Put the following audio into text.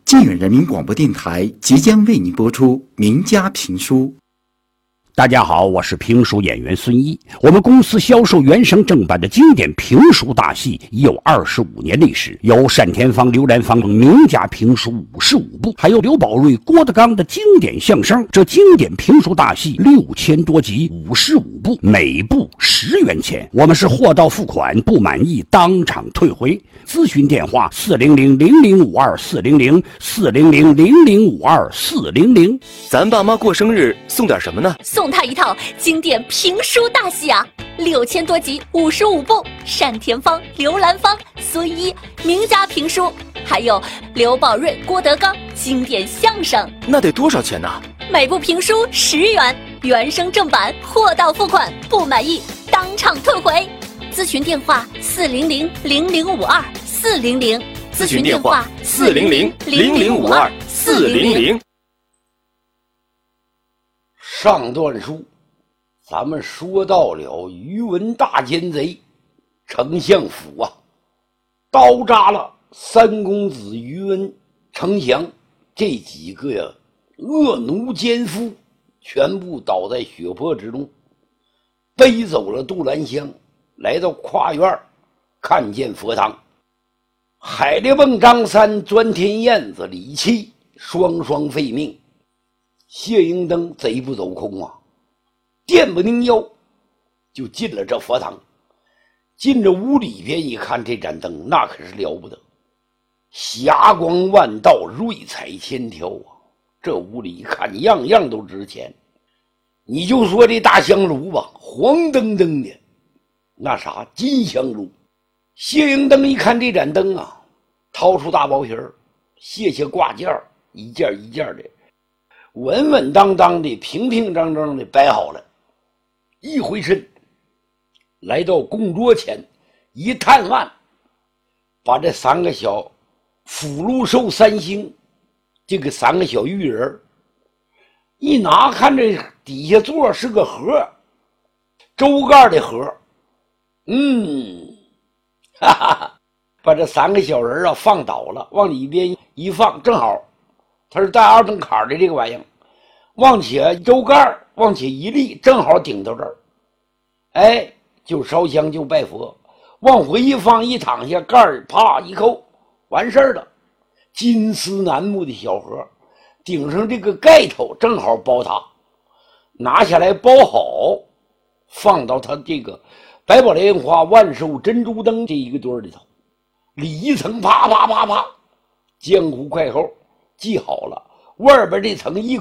靖远人民广播电台即将为您播出名家评书。 大家好，我是评书演员孙一。我们公司销售原声正版的经典评书大戏已有25年历史，有单田芳、刘兰芳等名家评书55部，还有刘宝瑞、郭德纲的经典相声。这经典评书大戏6000多集，55部，每部10元钱。我们是货到付款，不满意当场退回。咨询电话400-0052-400，400-0052-400。 咱爸妈过生日送点什么呢？ 送他一套经典评书大戏啊，6000多集，55部，单田芳、刘兰芳、孙一名家评书，还有刘宝瑞、郭德纲经典相声。 那得多少钱呢？ 每部评书10元，原声正版，货到付款，不满意当场退回。咨询电话400-0052-400， 咨询电话400-0052-400。 上段书咱们说到了宇文大奸贼丞相府啊，刀扎了三公子宇文、丞相这几个恶奴奸夫，全部倒在血泊之中，背走了杜兰香，来到跨院，看见佛堂，海烈蹦、张三、钻天燕子、李七双双废命。谢英登贼不走空啊，电不宁腰就进了这佛堂。进这屋里边一看，这盏灯那可是了不得，霞光万道，瑞彩千条啊！这屋里一看，样样都值钱。你就说这大香炉吧，黄澄澄的，那啥金香炉。谢英登一看这盏灯啊，掏出大包皮儿，卸下挂件，一件一件的稳稳当当的、平平张张的摆好了，一回身来到供桌前，一探案，把这三个小福禄寿三星这个三个小玉人一拿，看这底下座是个盒，周盖的盒，哈哈，把这三个小人放倒了，往里边一放，正好它是带二等坎的这个玩意儿，往起周盖往起一立，正好顶到这儿，哎，就烧香就拜佛，往回一放，一躺下，盖儿啪一扣，完事儿了。金丝楠木的小盒，顶上这个盖头正好包它，拿下来包好，放到它这个百宝莲花、万寿珍珠灯这一个堆里头，里一层啪啪啪啪，江湖快后系好了，外边这层一